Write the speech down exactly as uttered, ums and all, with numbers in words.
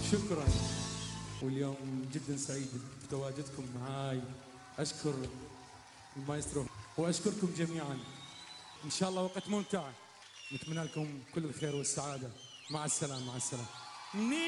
شكرا. واليوم جدا سعيد بتواجدكم معاي. أشكر المايسترو وأشكركم جميعا. إن شاء الله وقت ممتع، نتمنى لكم كل الخير والسعادة. مع السلامة. مع السلامة.